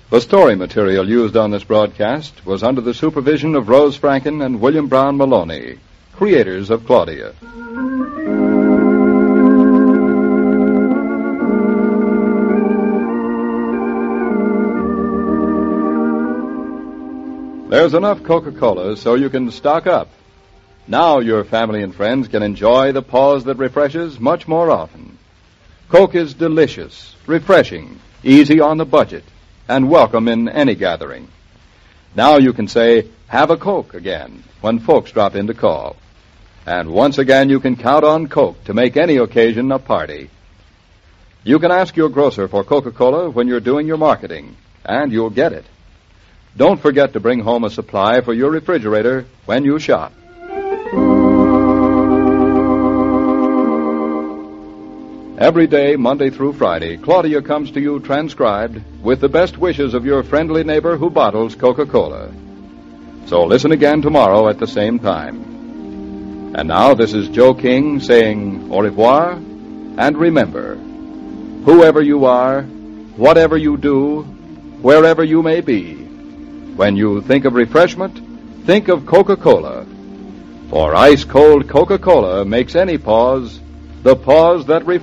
The story material used on this broadcast was under the supervision of Rose Franken and William Brown Maloney, creators of Claudia. There's enough Coca-Cola so you can stock up. Now your family and friends can enjoy the pause that refreshes much more often. Coke is delicious, refreshing, easy on the budget, and welcome in any gathering. Now you can say, "Have a Coke" again when folks drop in to call. And once again you can count on Coke to make any occasion a party. You can ask your grocer for Coca-Cola when you're doing your marketing, and you'll get it. Don't forget to bring home a supply for your refrigerator when you shop. Every day, Monday through Friday, Claudia comes to you transcribed with the best wishes of your friendly neighbor who bottles Coca-Cola. So listen again tomorrow at the same time. And now this is Joe King saying au revoir, and remember, whoever you are, whatever you do, wherever you may be, when you think of refreshment, think of Coca-Cola. For ice-cold Coca-Cola makes any pause the pause that refreshes.